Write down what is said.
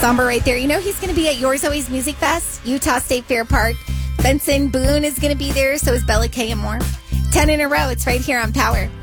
Samba right there. You know he's going to be at Yours Always Music Fest, Utah State Fair Park. Benson Boone is going to be there, so is Bella K and more. 10 in a row. It's right here on Power.